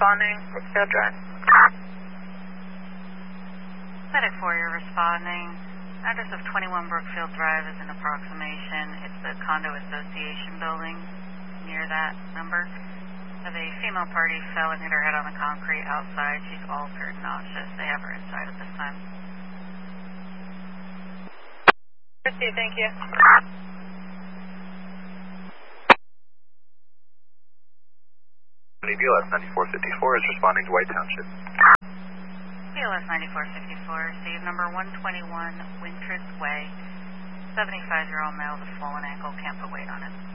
responding, Brookfield Drive. Medic 4, you're responding. Address of 21 Brookfield Drive is an approximation. It's the condo association building near that number. Of a female party fell and hit her head on the concrete outside. She's altered, nauseous. They have her inside at this time. Proceed, thank you. BLS 9454 is responding to White Township. BLS 9454, received number 121 Wintris Way. 75-year-old male with swollen ankle, can't put weight on it.